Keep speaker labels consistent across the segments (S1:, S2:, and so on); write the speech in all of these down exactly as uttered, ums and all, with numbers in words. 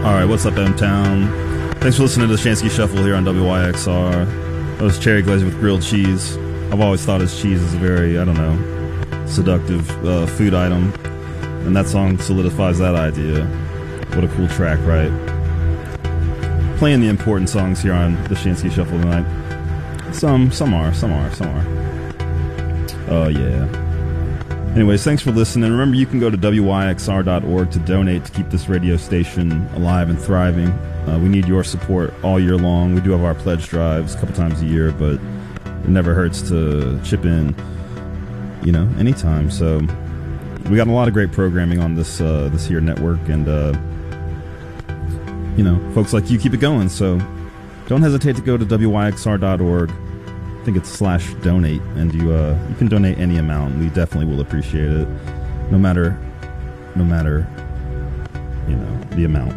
S1: Alright, what's up, M-Town? Thanks for listening to the Shansky Shuffle here on W Y X R. That was cherry glazed with grilled cheese. I've always thought his cheese is a very, I don't know, seductive uh, food item. And that song solidifies that idea. What a cool track, right? Playing the important songs here on the Shansky Shuffle tonight. Some, some are, some are, some are. Oh, yeah. Anyways, thanks for listening. Remember, you can go to W Y X R dot org to donate to keep this radio station alive and thriving. Uh, we need your support all year long. We do have our pledge drives a couple times a year, but it never hurts to chip in, you know, anytime. So we got a lot of great programming on this uh, this here network, and uh, you know, folks like you keep it going. So don't hesitate to go to W Y X R dot org. I think it's slash donate, and you uh, you can donate any amount. We definitely will appreciate it, no matter no matter you know the amount.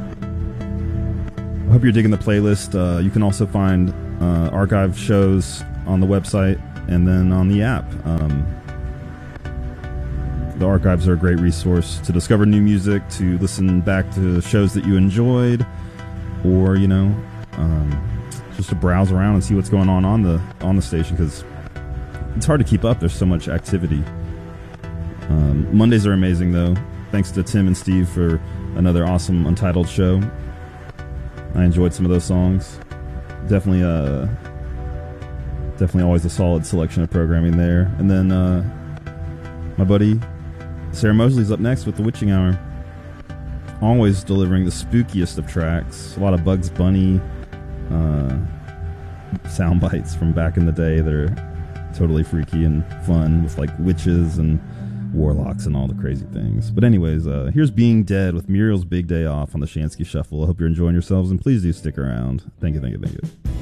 S1: I hope you're digging the playlist. Uh, you can also find uh, archived shows on the website and then on the app. Um, the archives are a great resource to discover new music, to listen back to shows that you enjoyed, or you know. Um, just to browse around and see what's going on on the on the station, because it's hard to keep up. There's so much activity. Um, Mondays are amazing, though. Thanks to Tim and Steve for another awesome Untitled show. I enjoyed some of those songs. Definitely, uh, definitely always a solid selection of programming there. And then uh, my buddy Sarah Mosley's up next with the Witching Hour. Always delivering the spookiest of tracks. A lot of Bugs Bunny Uh, sound bites from back in the day that are totally freaky and fun, with like witches and warlocks and all the crazy things. But anyways, uh, here's Being Dead with Muriel's Big Day Off on the Shansky Shuffle. I hope you're enjoying yourselves, and please do stick around. Thank you, thank you, thank you.